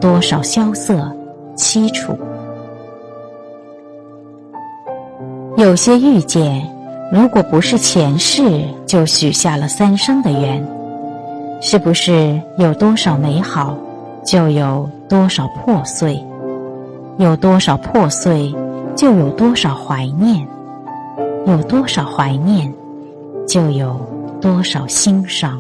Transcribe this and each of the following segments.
多少萧瑟凄楚。有些遇见，如果不是前世就许下了3生的愿，是不是有多少美好，就有多少破碎？有多少破碎，就有多少怀念；有多少怀念，就有多少心伤。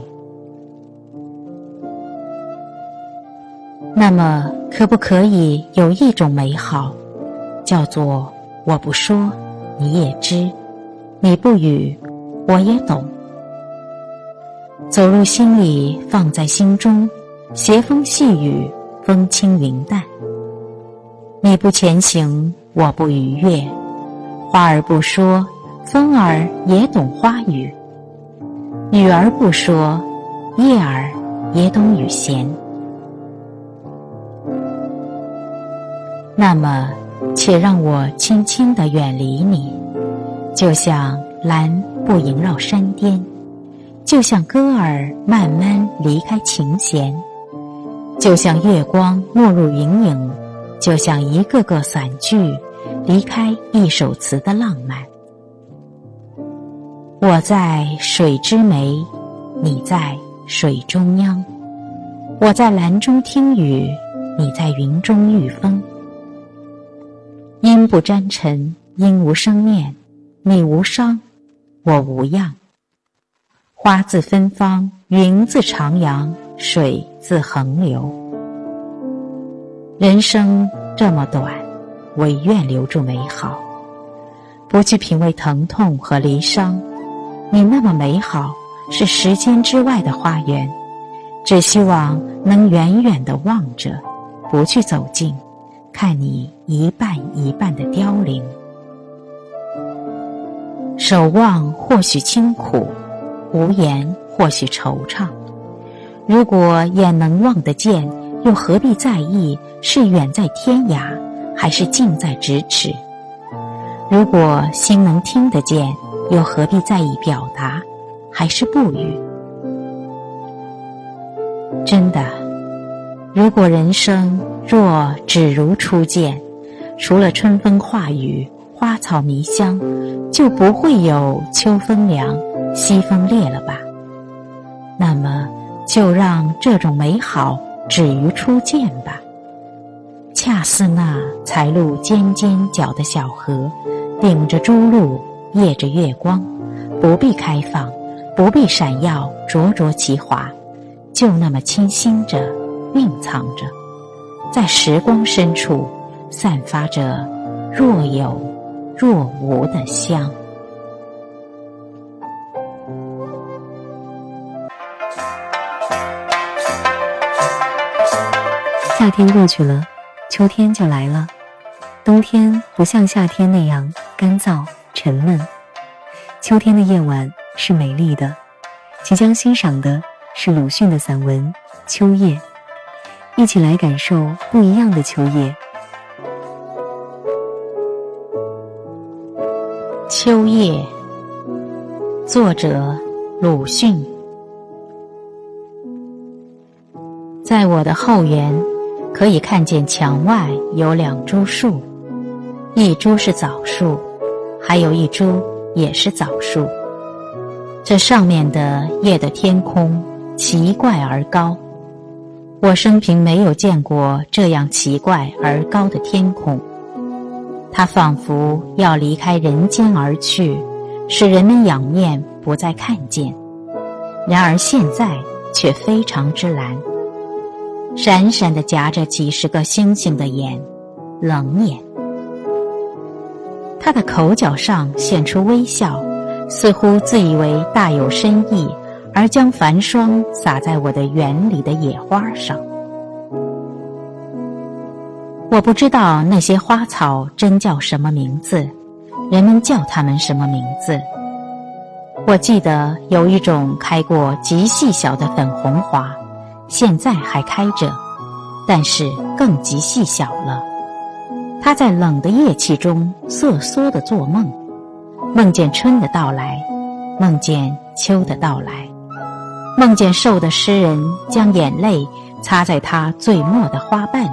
那么，可不可以有一种美好，叫做我不说，你也知；你不语，我也懂。走入心里，放在心中，斜风细雨，风轻云淡。你不前行，我不逾越，花儿不说，风儿也懂花语；雨儿不说，叶儿也懂雨弦。那么，且让我轻轻地远离你，就像蓝不萦绕山巅，就像歌儿慢慢离开琴弦，就像月光没入云影，就像一个个散句离开一首词的浪漫。我在水之湄，你在水中央；我在蓝中听雨，你在云中御风。阴不沾尘，阴无生念，你无伤，我无恙。花自芬芳，云自徜徉，水自横流。人生这么短，唯愿留住美好，不去品味疼痛和离伤。你那么美好，是时间之外的花园，只希望能远远地望着，不去走近，看你一半一半的凋零。守望或许清苦，无言或许惆怅。如果眼能望得见，又何必在意是远在天涯，还是近在咫尺？如果心能听得见，又何必在意表达，还是不语？真的，如果人生若只如初见，除了春风化雨，花草迷香，就不会有秋风凉，西风烈了吧？那么，就让这种美好止于初见吧。恰似那才露尖尖角的小河，顶着朱露，夜着月光，不必开放，不必闪耀灼灼其华，就那么清新着，蕴藏着，在时光深处散发着若有若无的香。 夏天过去了，秋天就来了。冬天不像夏天那样干燥沉闷，秋天的夜晚是美丽的。即将欣赏的是鲁迅的散文《秋夜》，一起来感受不一样的秋夜。 秋夜，作者鲁迅。在我的后园，可以看见墙外有2株树，一株是枣树，还有一株也是枣树。这上面的夜的天空奇怪而高，我生平没有见过这样奇怪而高的天空。它仿佛要离开人间而去，使人们仰面不再看见。然而现在却非常之蓝，闪闪地夹着几十个星星的眼，冷眼。他的口角上现出微笑，似乎自以为大有深意，而将繁霜洒在我的园里的野花上。我不知道那些花草真叫什么名字，人们叫它们什么名字。我记得有一种开过极细小的粉红花，现在还开着，但是更极细小了。它在冷的夜气中瑟缩地做梦，梦见春的到来，梦见秋的到来，梦见瘦的诗人将眼泪擦在他最末的花瓣